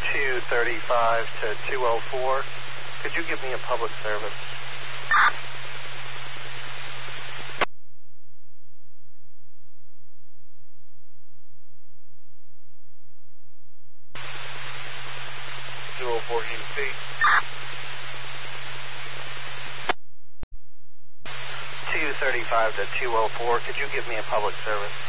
235 to 204. Could you give me a public service? feet. 235 to 204. Could you give me a public service?